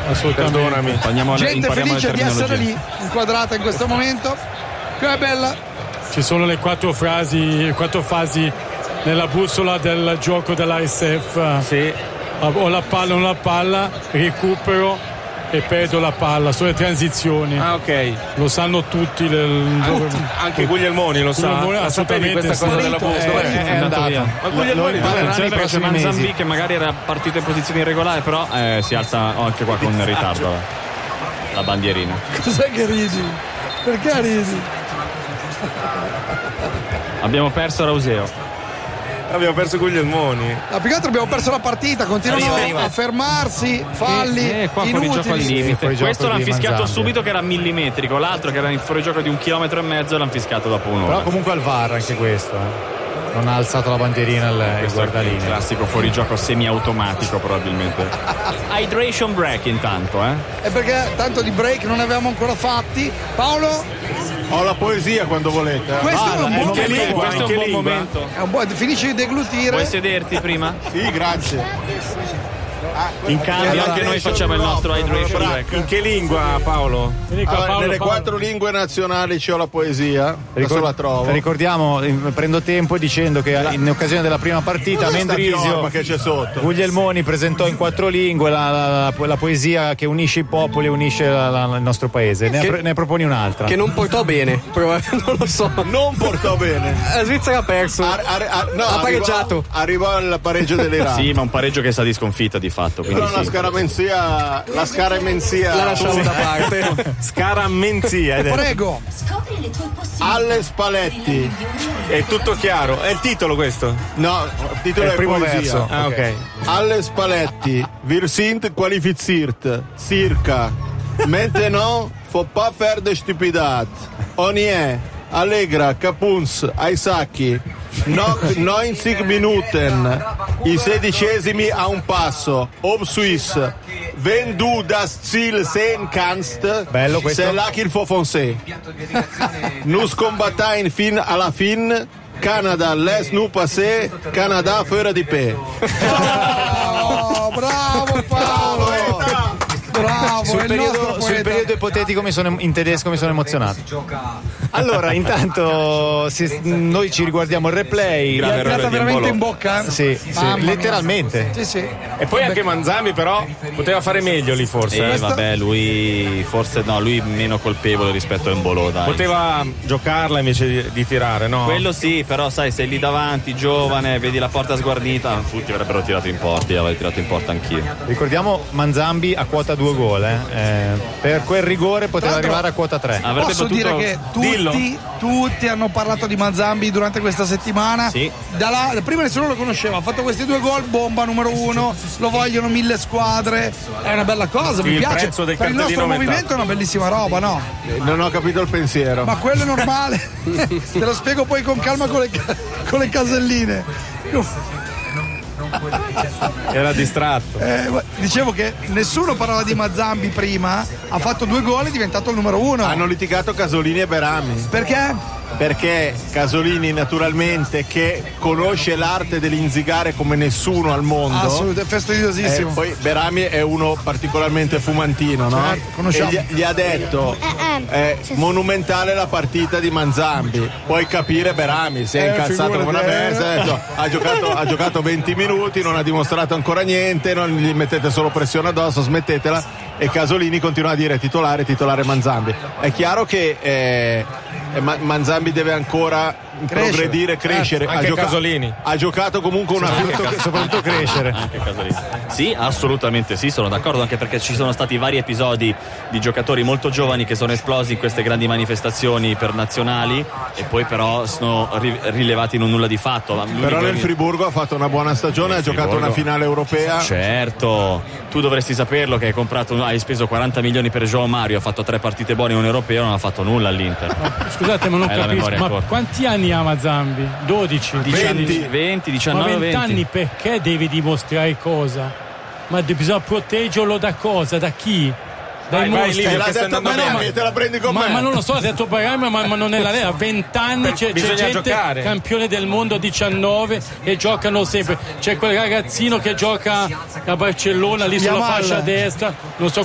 assolutamente. Perdonami. Gente felice di essere lì, inquadrata in questo momento. Che bella. Ci sono le 4 fasi nella bussola del gioco dell'ASF. Sì. Ho la palla, non la palla, recupero e perdo la palla. Sono le transizioni. Ah, ok. Lo sanno tutti. Anche Guglielmoni lo sa. Assolutamente. Questa cosa della bussola è andato via. Ma Guglielmoni prossimi Manzambi mesi. che magari era partito in posizione irregolare, però si alza anche qua con ritardo la bandierina. Cos'è che ridi? Perché ridi? Abbiamo perso Rauseo. Abbiamo perso Guglielmoni. Più che altro abbiamo perso la partita, continuano a fermarsi, falli qua fuori gioco al inutili. limite. Questo l'hanno fischiato Manzambi. subito che era millimetrico, l'altro che era in fuorigioco di 1,5 chilometri l'hanno fischiato dopo un'ora. Però comunque al VAR anche questo. Non ha alzato la bandierina il Questo è il guardalinea. classico fuorigioco semiautomatico probabilmente. Hydration break intanto, E perché tanto di break non ne avevamo ancora fatti. Paolo? Ho la poesia quando volete. Questo è un buon Questo è momento. un buon momento. Finisci di deglutire. Vuoi sederti prima? Sì, grazie. In cambio anche noi facciamo il nostro hydration break. In che lingua, Paolo? Nelle 4 lingue nazionali c'ho la poesia. Adesso la trovo. Ricordiamo, prendo tempo dicendo che in occasione della prima partita Mendrisio che c'è sotto. Guglielmoni presentò in 4 lingue la poesia che unisce i popoli e unisce il nostro paese. Ne proponi un'altra. Che non portò bene, non lo so. Non portò bene. La Svizzera ha perso. Ha pareggiato. Arrivò al pareggio dell'Iran. Sì, ma un pareggio che sta di sconfitta di fatto. Quindi Però sì. la scaramenzia La lasciamo da parte. Scaramenzia. Prego. Alle Spalletti. È tutto chiaro. È il titolo questo? No, il titolo È è il primo poesia. verso. Ah, ok. Alle Spalletti. Wir sind qualifiziert. Circa. Maintenant, faut pas faire de stupidate. Onie. Allegra, Capuns, Aisacchi. Noch 90 Minuten. I 16esimi a un passo. Ob Suisse. Wenn du das Ziel sehen kannst, Bello questo. c'est là qu'il faut foncer. Nous combattons fin alla fin. Canada, laisse nous passer. Canada, fuera di pe. Oh, bravo Paolo. Bravo, Sul è il nostro poeta. periodo ipotetico in tedesco mi sono emozionato. Allora, intanto noi ci riguardiamo il replay. Mi ha errore tirata di veramente Embolo. in bocca? Sì, Mamma mia. letteralmente. Sì. E poi anche Manzambi però poteva fare meglio lì forse. Vabbè, lui forse no, lui meno colpevole rispetto a Embolo, dai. Poteva giocarla invece di tirare, no? Quello sì, però sai, sei lì davanti, giovane, vedi la porta sguarnita, tutti avrebbero tirato in porta, io avrei tirato in porta anch'io. Ricordiamo Manzambi a quota 2 gol. Per quel rigore poteva Tra l'altro, arrivare a quota 3. Avrebbe Posso potuto dire che tutti hanno parlato di Manzambi durante questa settimana. Sì. Prima nessuno lo conosceva, ha fatto questi 2 gol, bomba numero 1, lo vogliono 1000 squadre, è una bella cosa, mi il piace. prezzo del Per il nostro cartellino movimento è una bellissima roba, no? Non ho capito il pensiero. Ma quello è normale. Te lo spiego poi con calma con le caselline. Era distratto. Dicevo che nessuno parlava di Manzambi prima, ha fatto 2 gol e è diventato il numero 1. Hanno litigato Casolini e Berami. Perché? Perché Casolini naturalmente, che conosce l'arte dell'inzigare come nessuno al mondo, Assolutamente, fastidiosissimo. poi Berami è uno particolarmente fumantino, no? Certo, conosciamo. E gli ha detto monumentale la partita di Manzambi, puoi capire Berami, si è incazzato come una bestia, ha detto, ha giocato 20 minuti, non ha dimostrato ancora niente, non gli mettete solo pressione addosso, smettetela. E Casolini continua a dire titolare Manzambi. È chiaro che Manzambi deve ancora progredire, crescere. Anche Casolini. Ha giocato comunque una soprattutto crescere. Anche Casolini. Sì, assolutamente sì, sono d'accordo, anche perché ci sono stati vari episodi di giocatori molto giovani che sono esplosi in queste grandi manifestazioni per nazionali e poi però sono rilevati in un nulla di fatto. Però nel Friburgo ha fatto una buona stagione, ha giocato una finale europea. Certo, tu dovresti saperlo che hai speso 40 milioni per João Mario, ha fatto 3 partite buone in un europeo, non ha fatto nulla all'Inter. Scusate, ma non la capisco, memoria ma corta. quanti anni ha Manzambi? 12? 20, 19, ma 20 anni 20. perché devi dimostrare cosa? Ma bisogna proteggerlo da cosa? Da chi? Dai vai mostri. lì, L'ha detto Berami, te la prendi con me. Ma non lo so, ha detto Berami, ma non è la vera. 20 anni c'è Bisogna gente giocare. campione del mondo a 19 e giocano sempre. C'è quel ragazzino che gioca a Barcellona lì sulla Yamal. fascia destra, non so